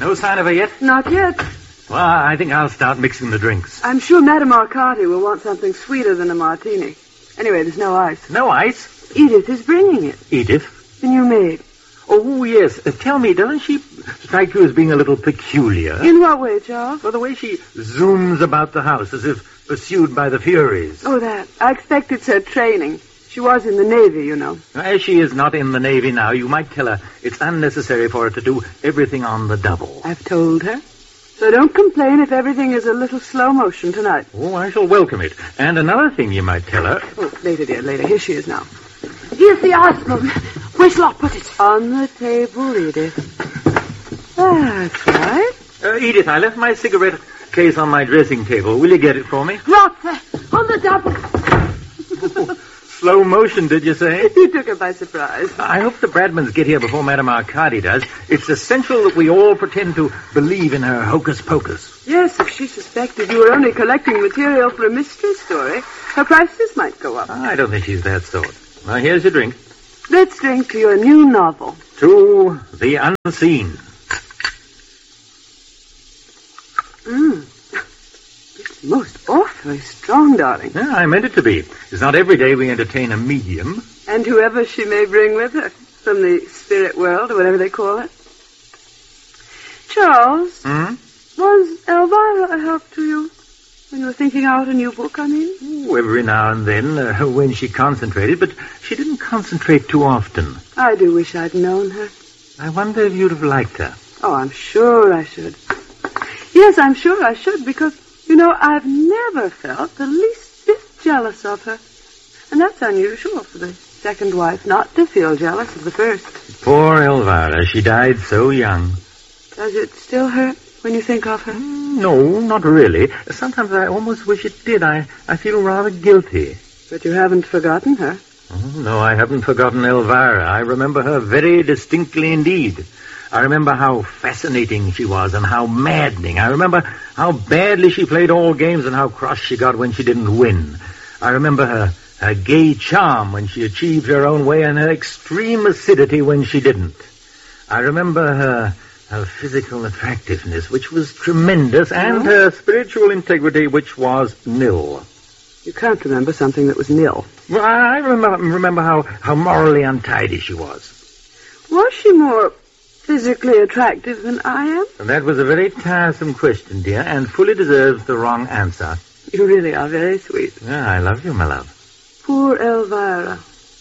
No sign of her yet? Not yet. Well, I think I'll start mixing the drinks. I'm sure Madame Arcati will want something sweeter than a martini. Anyway, there's no ice. No ice? Edith is bringing it. Edith? The new maid. Oh, yes. Tell me, doesn't she strike you as being a little peculiar? In what way, Charles? Well, the way she zooms about the house as if pursued by the Furies. Oh, that. I expect it's her training. She was in the Navy, you know. As she is not in the Navy now, you might tell her it's unnecessary for her to do everything on the double. I've told her. So don't complain if everything is a little slow motion tonight. Oh, I shall welcome it. And another thing you might tell her... Oh, later, dear, later. Here she is now. Here's the ice, Mum. Where's Locke put it? On the table, Edith. That's right. Edith, I left my cigarette case on my dressing table. Will you get it for me? Right there, on the double. Slow motion, did you say? You took her by surprise. I hope the Bradmans get here before Madame Arcadi does. It's essential that we all pretend to believe in her hocus-pocus. Yes, if she suspected you were only collecting material for a mystery story, her prices might go up. I don't think she's that sort. Now, here's your drink. Let's drink to your new novel. To the unseen. It's most awfully strong, darling. Yeah, I meant it to be. It's not every day we entertain a medium. And whoever she may bring with her from the spirit world, or whatever they call it. Charles, was Elvira a help to you? When you were thinking out a new book, I mean? Oh, every now and then, when she concentrated, but she didn't concentrate too often. I do wish I'd known her. I wonder if you'd have liked her. Oh, I'm sure I should. Yes, I'm sure I should, because, you know, I've never felt the least bit jealous of her. And that's unusual for the second wife, not to feel jealous of the first. Poor Elvira, she died so young. Does it still hurt when you think of her? No, not really. Sometimes I almost wish it did. I feel rather guilty. But you haven't forgotten her. Oh, no, I haven't forgotten Elvira. I remember her very distinctly indeed. I remember how fascinating she was and how maddening. I remember how badly she played all games and how cross she got when she didn't win. I remember her gay charm when she achieved her own way and her extreme acidity when she didn't. I remember her physical attractiveness, which was tremendous, and her spiritual integrity, which was nil. You can't remember something that was nil. Well, I remember how morally untidy she was. Was she more physically attractive than I am? And that was a very tiresome question, dear, and fully deserves the wrong answer. You really are very sweet. Yeah, I love you, my love. Poor Elvira.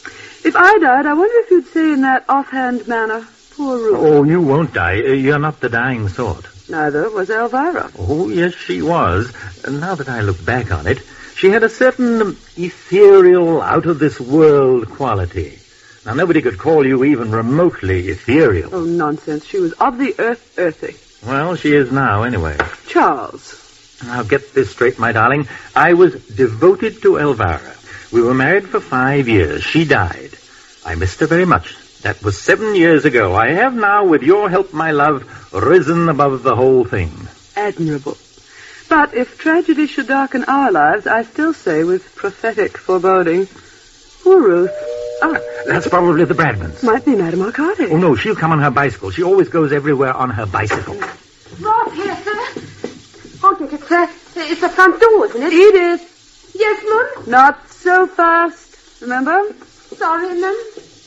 If I died, I wonder if you'd say in that offhand manner, poor Ruth. Oh, you won't die. You're not the dying sort. Neither was Elvira. Oh, yes, she was. And now that I look back on it, she had a certain ethereal, out-of-this-world quality. Now, nobody could call you even remotely ethereal. Oh, nonsense. She was of the earth, earthy. Well, she is now, anyway. Charles. Now, get this straight, my darling. I was devoted to Elvira. We were married for 5 years. She died. I missed her very much. That was 7 years ago. I have now, with your help, my love, risen above the whole thing. Admirable. But if tragedy should darken our lives, I still say with prophetic foreboding, poor Ruth. Ah, that's probably the Bradmans. Might be Madame Arcati. Oh, no, she'll come on her bicycle. She always goes everywhere on her bicycle. Right here, sir. Oh, it's the front door, isn't it? Edith. Yes, Mum? Not so fast. Remember? Sorry, Mum.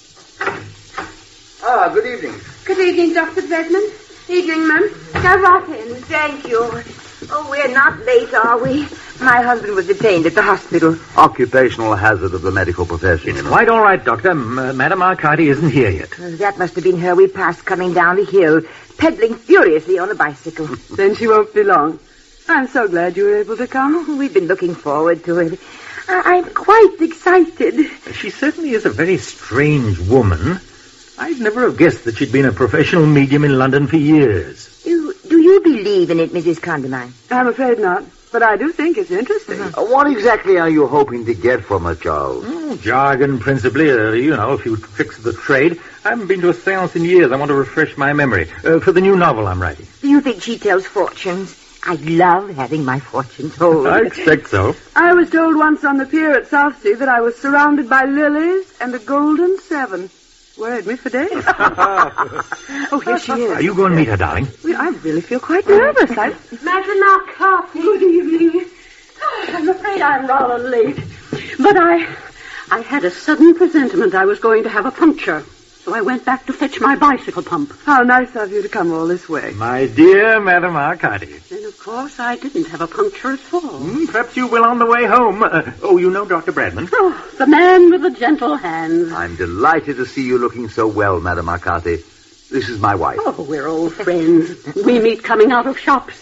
Good evening. Good evening, Dr. Bradman. Evening, Mum. Go right in. Thank you. Oh, we're not late, are we? My husband was detained at the hospital. Occupational hazard of the medical profession. It's quite all right, Doctor. Madame Arcati isn't here yet. That must have been her we passed coming down the hill, pedaling furiously on a bicycle. Then she won't be long. I'm so glad you were able to come. We've been looking forward to it. I'm quite excited. She certainly is a very strange woman. I'd never have guessed that she'd been a professional medium in London for years. Do you believe in it, Mrs. Condamine? I'm afraid not, but I do think it's interesting. What exactly are you hoping to get from her, Charles? Jargon, principally. A few tricks of the trade. I haven't been to a seance in years. I want to refresh my memory. For the new novel I'm writing. Do you think she tells fortunes? I love having my fortune told. I expect so. I was told once on the pier at Southsea that I was surrounded by lilies and a golden seven. Worried me for days. Oh, here she is. You go and meet her, darling. I really feel quite nervous. Madam Arcati. Good evening. I'm afraid I'm rather late. But I had a sudden presentiment I was going to have a puncture. So I went back to fetch my bicycle pump. How nice of you to come all this way. My dear Madame Arcati. Then, of course, I didn't have a puncture at all. Perhaps you will on the way home. You know Dr. Bradman? Oh, the man with the gentle hands. I'm delighted to see you looking so well, Madame Arcati. This is my wife. Oh, we're old friends. We meet coming out of shops.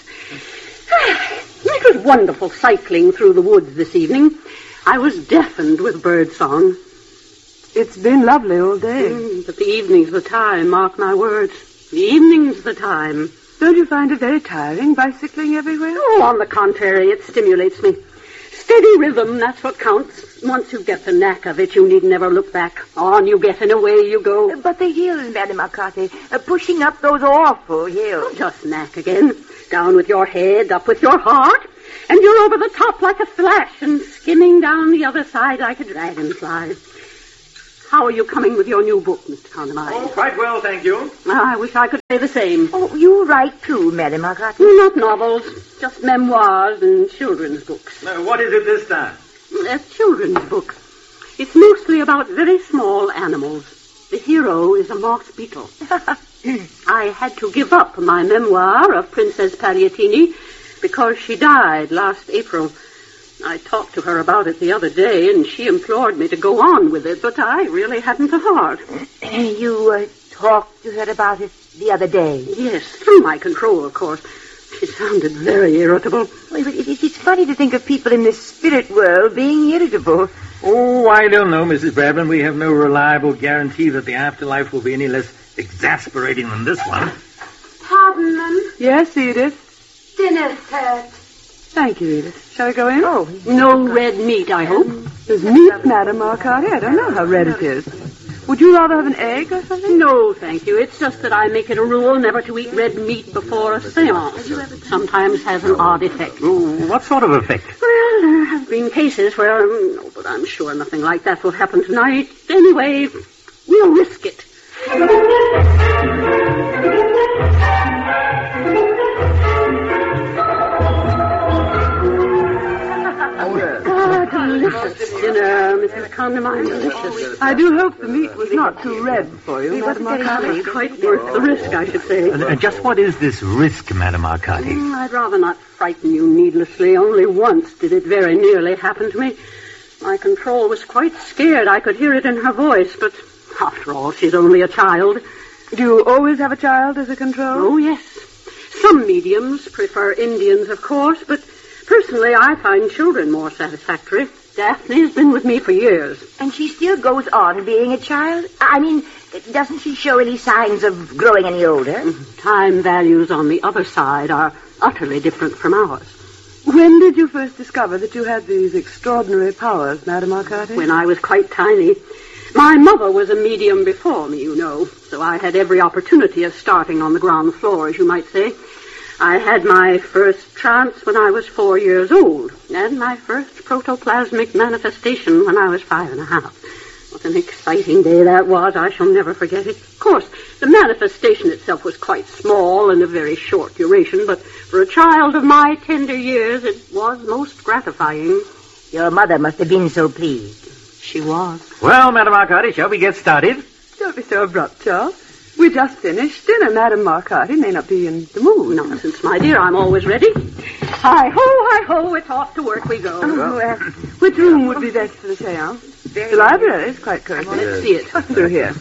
It was wonderful cycling through the woods this evening. I was deafened with bird song. It's been lovely all day. But the evening's the time, mark my words. The evening's the time. Don't you find it very tiring, bicycling everywhere? Oh, on the contrary, it stimulates me. Steady rhythm, that's what counts. Once you get the knack of it, you need never look back. On you get and away you go. But the hills, Madame Arcati, pushing up those awful hills. Just knack again. Down with your head, up with your heart. And you're over the top like a flash and skimming down the other side like a dragonfly. How are you coming with your new book, Mr. Condamine? Oh, quite well, thank you. I wish I could say the same. Oh, you write too, Madame Arcati? Not novels, just memoirs and children's books. What is it this time? A children's book. It's mostly about very small animals. The hero is a moth beetle. I had to give up my memoir of Princess Pagliattini because she died last April. I talked to her about it the other day, and she implored me to go on with it, but I really hadn't the heart. You talked to her about it the other day? Yes, through my control, of course. She sounded very irritable. Well, it's funny to think of people in the spirit world being irritable. Oh, I don't know, Mrs. Bradman. We have no reliable guarantee that the afterlife will be any less exasperating than this one. Pardon, ma'am. Yes, Edith. Dinner's served. Thank you, Edith. Shall I go in? Oh, No red meat, I hope. There's meat, Madame Arcati. I don't know how red it is. Would you rather have an egg or something? No, thank you. It's just that I make it a rule never to eat red meat before a seance. It sometimes has an odd effect. Oh, what sort of effect? Well, there have been cases where... No, but I'm sure nothing like that will happen tonight. Anyway, we'll risk it. Delicious dinner, Mrs. Condamine, delicious. I do hope the meat was not too red for you, Madame Arcati. Quite worth the risk, I should say. Just what is this risk, Madame Arcati? I'd rather not frighten you needlessly. Only once did it very nearly happen to me. My control was quite scared. I could hear it in her voice, but after all, she's only a child. Do you always have a child as a control? Oh, yes. Some mediums prefer Indians, of course, but personally, I find children more satisfactory. Daphne's been with me for years. And she still goes on being a child? I mean, doesn't she show any signs of growing any older? Time values on the other side are utterly different from ours. When did you first discover that you had these extraordinary powers, Madame Arcati? When I was quite tiny. My mother was a medium before me, you know, so I had every opportunity of starting on the ground floor, as you might say. I had my first trance when I was 4 years old, and my first protoplasmic manifestation when I was 5 1/2. What an exciting day that was. I shall never forget it. Of course, the manifestation itself was quite small and of very short duration, but for a child of my tender years, it was most gratifying. Your mother must have been so pleased. She was. Well, Madame Arcati, shall we get started? Don't be so abrupt, Charles. We just finished dinner. Madame Arcati may not be in the mood. Nonsense, my dear. I'm always ready. Hi-ho, it's off to work we go. Which room would be best for the seance? The library is quite cozy. Let's see it. Through here.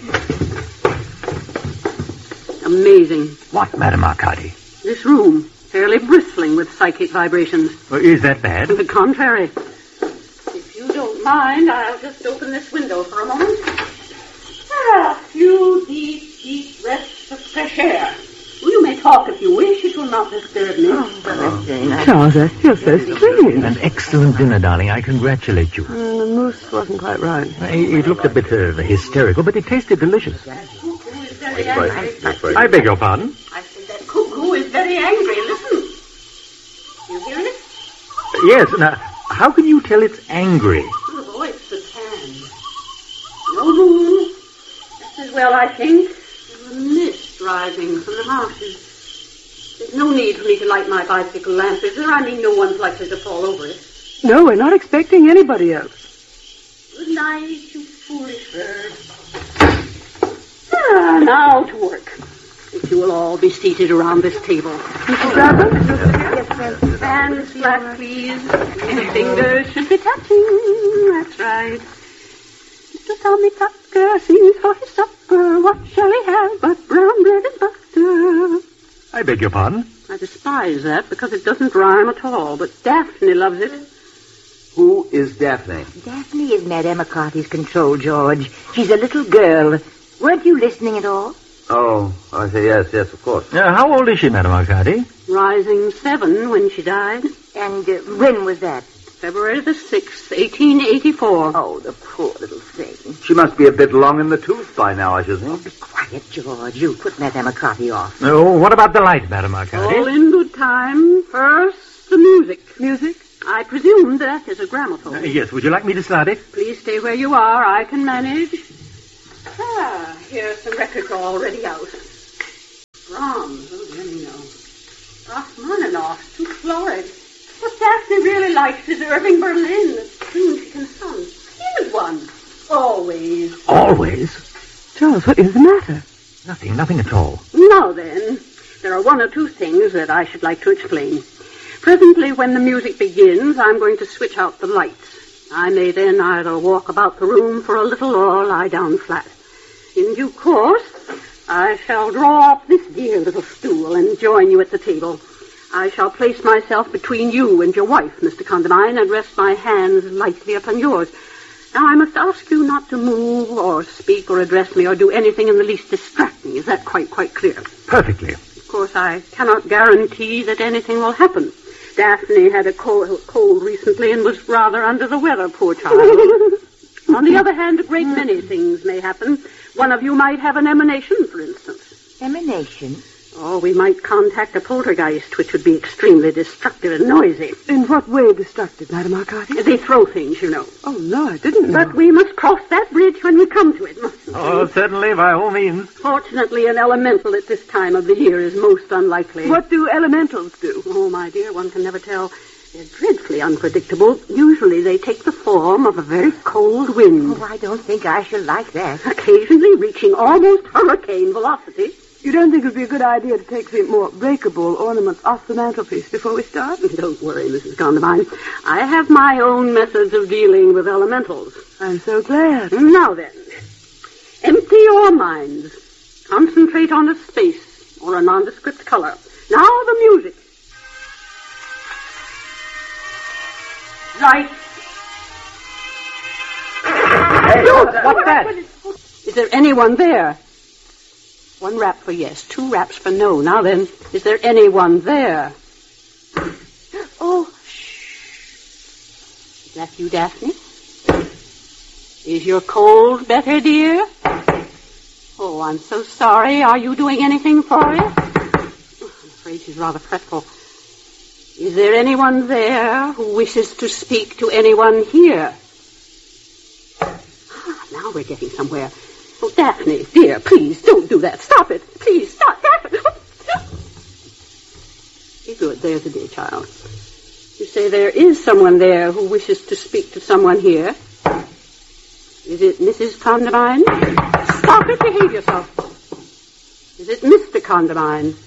Amazing. What, Madame Arcati? This room, fairly bristling with psychic vibrations. Is that bad? To the contrary. If you don't mind, I'll just open this window for a moment. A few deep breaths of fresh air. Well, you may talk if you wish. It will not disturb me. Charles, I feel so strange. An excellent dinner, darling. I congratulate you. The mousse wasn't quite right. It looked a bit hysterical, but it tasted delicious. Cuckoo is very angry. I beg your pardon? I said that cuckoo is very angry. Listen. You hearing it? Yes. Now, how can you tell it's angry? Oh, it's the tan. No moon. Just as well, I think. There's a mist rising from the marshes. There's no need for me to light my bicycle lamp, is there? I mean, no one's likely to fall over it. No, we're not expecting anybody else. Good night, you foolish bird. Now to work. If you will all be seated around this table. Mrs. Bradford? Yes, Hands flat, please. Your fingers should be touching. That's right. Mr. Tommy Tucker sings for his supper. What shall he have but brown bread and butter? I beg your pardon? I despise that because it doesn't rhyme at all, but Daphne loves it. Who is Daphne? Daphne is Madame McCarthy's control, George. She's a little girl. Weren't you listening at all? Oh, I say yes, of course. How old is she, Madame McCarthy? Rising 7 when she died. And when was that? February the 6th, 1884. Oh, the poor little thing. She must be a bit long in the tooth by now, I should think. Be quiet, George. You put Madame McCarthy off. Oh, what about the light, Madame McCarthy? All in good time. First, the music. Music? I presume that is a gramophone. Yes, would you like me to start it? Please stay where you are. I can manage. Here's some records already out. Brahms, oh, dear me, no. Rachmaninoff, too florid. What Daphne really likes is Irving Berlin, the Music and Son. He was one. Always. Always? Charles, what is the matter? Nothing at all. Now then, there are one or two things that I should like to explain. Presently, when the music begins, I'm going to switch out the lights. I may then either walk about the room for a little or lie down flat. In due course, I shall draw up this dear little stool and join you at the table. I shall place myself between you and your wife, Mr. Condamine, and rest my hands lightly upon yours. Now, I must ask you not to move or speak or address me or do anything in the least distract me. Is that quite clear? Perfectly. Of course, I cannot guarantee that anything will happen. Daphne had a cold recently and was rather under the weather, poor child. On the other hand, a great many things may happen. One of you might have an emanation, for instance. Emanation? Or we might contact a poltergeist, which would be extremely destructive and noisy. In what way destructive, Madame McCarthy? They throw things, you know. Oh, no, I didn't know. But we must cross that bridge when we come to it, mustn't we? Oh, certainly, by all means. Fortunately, an elemental at this time of the year is most unlikely. What do elementals do? Oh, my dear, one can never tell. They're dreadfully unpredictable. Usually they take the form of a very cold wind. Oh, I don't think I shall like that. Occasionally reaching almost hurricane velocity. You don't think it would be a good idea to take the more breakable ornaments off the mantelpiece before we start? Don't worry, Mrs. Condamine. I have my own methods of dealing with elementals. I'm so glad. Now then, empty your minds. Concentrate on a space or a nondescript color. Now the music. Right. Hey, What's that? Is there anyone there? 1 rap for yes, 2 raps for no. Now then, is there anyone there? Oh, shh. Is that you, Daphne? Is your cold better, dear? Oh, I'm so sorry. Are you doing anything for it? I'm afraid she's rather fretful. Is there anyone there who wishes to speak to anyone here? Now we're getting somewhere. Oh, Daphne, dear, please, don't do that. Stop it. Please, stop, Daphne. Be good. There's a dear child. You say there is someone there who wishes to speak to someone here. Is it Mrs. Condamine? Stop it. Behave yourself. Is it Mr. Condamine?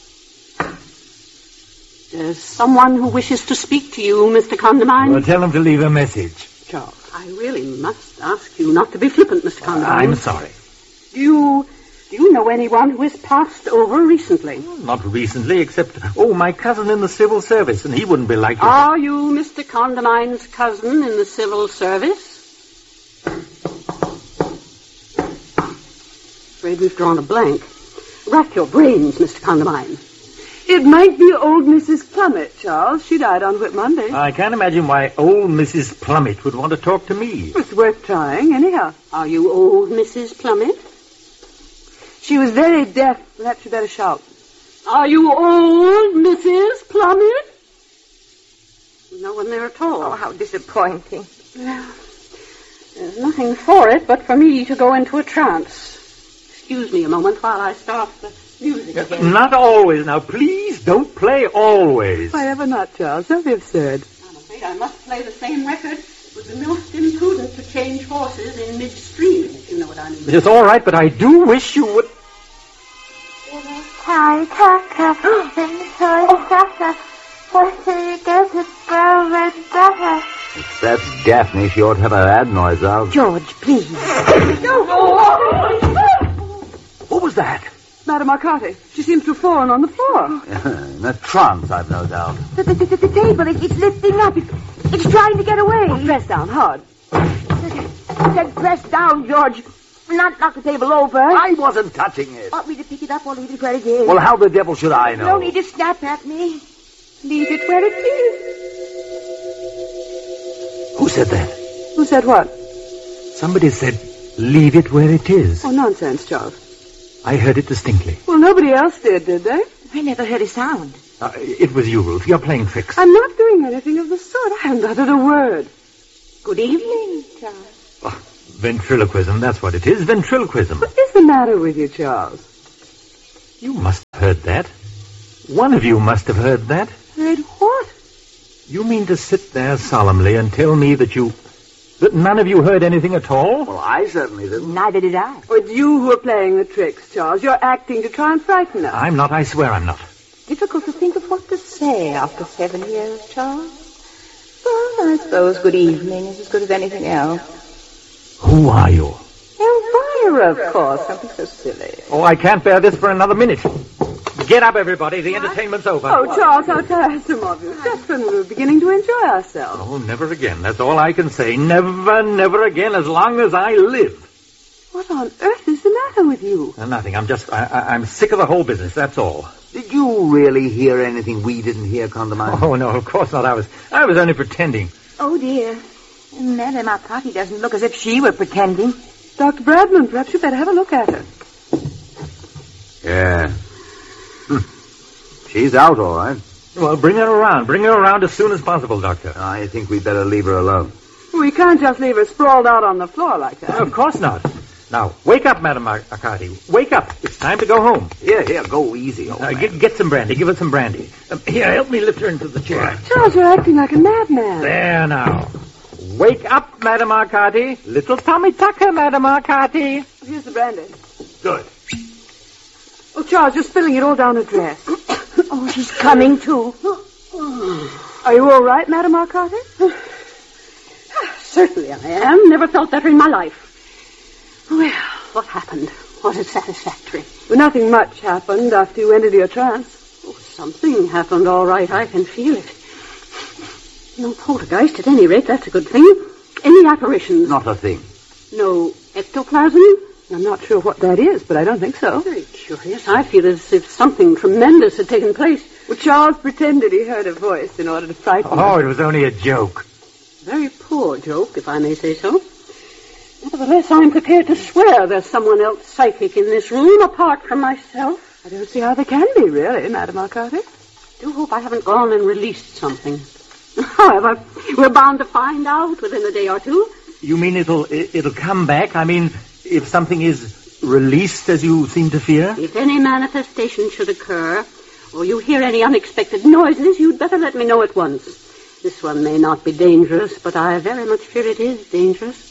There's someone who wishes to speak to you, Mr. Condamine. Well, tell him to leave a message. Charles, I really must ask you not to be flippant, Mr. Condamine. I'm sorry. Do you know anyone who has passed over recently? Not recently, except, my cousin in the civil service, and he wouldn't be likely. Are you Mr. Condamine's cousin in the civil service? Afraid we've drawn a blank. Rack your brains, Mr. Condamine. It might be old Mrs. Plummet, Charles. She died on Whit Monday. I can't imagine why old Mrs. Plummet would want to talk to me. It's worth trying, anyhow. Are you old Mrs. Plummet? She was very deaf. Perhaps you better shout. Are you old Mrs. Plummet? No one there at all. Oh, how disappointing. Well, there's nothing for it but for me to go into a trance. Excuse me a moment while I start the music again. Not always. Now, please Don't play always. Why ever not, Charles? Don't be absurd. I'm afraid I must play the same record. It would be most imprudent to change horses in midstream, if you know what I mean. It's all right, but I do wish you would... If that's Daphne, she ought to have her ad noise out. George, please. What was that? Madame Arcati, she seems to have fallen on the floor. In a trance, I've no doubt. The table, it's lifting up. It's trying to get away. Oh, press down hard. Then press down, George. Not knock the table over. I wasn't touching it. Want me to pick it up or leave it where it is? Well, how the devil should I know? No need to snap at me. Leave it where it is. Who said that? Who said what? Somebody said, leave it where it is. Oh, nonsense, Charles. I heard it distinctly. Well, nobody else did they? I never heard a sound. It was you, Ruth. You're playing tricks. I'm not doing anything of the sort. I haven't uttered a word. Good evening, Charles. Oh, ventriloquism, that's what it is. Ventriloquism. What is the matter with you, Charles? You must have heard that. One of you must have heard that. Heard what? You mean to sit there solemnly and tell me that none of you heard anything at all? Well, I certainly didn't. Neither did I. Oh, it's you who are playing the tricks, Charles. You're acting to try and frighten us. I'm not. I swear I'm not. Difficult to think of what to say after 7 years, Charles. Well, I suppose good evening is as good as anything else. Who are you? Elvira, of course. Something so silly. Oh, I can't bear this for another minute. Get up, everybody. The entertainment's over. Oh, Charles, how tiresome of you. Just when we were beginning to enjoy ourselves. Oh, never again. That's all I can say. Never, never again as long as I live. What on earth is the matter with you? Nothing. I'm sick of the whole business. That's all. Did you really hear anything we didn't hear, Condamine? Oh, no, of course not. I was only pretending. Oh, dear. Madame Arcati doesn't look as if she were pretending. Dr. Bradman, perhaps you better have a look at her. Yeah. She's out, all right. Well, bring her around. Bring her around as soon as possible, Doctor. I think we'd better leave her alone. We can't just leave her sprawled out on the floor like that. Of course not. Now, wake up, Madame Arcati. Wake up. It's time to go home. Here, go easy, old man. Get some brandy. Give her some brandy. Here, help me lift her into the chair. Charles, you're acting like a madman. There now. Wake up, Madame Arcati. Little Tommy Tucker, Madame Arcati. Here's the brandy. Good. Oh, Charles, you're spilling it all down her dress. Oh, she's coming, too. Are you all right, Madame Arcati? Certainly I am. Never felt better in my life. Well, what happened? Was it satisfactory? Well, nothing much happened after you ended your trance. Oh, something happened, all right. I can feel it. No poltergeist, at any rate. That's a good thing. Any apparitions? Not a thing. No ectoplasm? I'm not sure what that is, but I don't think so. Very curious. I feel as if something tremendous had taken place. Well, Charles pretended he heard a voice in order to frighten us. Oh, it was only a joke. Very poor joke, if I may say so. Nevertheless, I'm prepared to swear there's someone else psychic in this room apart from myself. I don't see how there can be, really, Madame Arcati. Do hope I haven't gone and released something. However, we're bound to find out within a day or two. You mean it'll come back? I mean, if something is released, as you seem to fear? If any manifestation should occur, or you hear any unexpected noises, you'd better let me know at once. This one may not be dangerous, but I very much fear it is dangerous.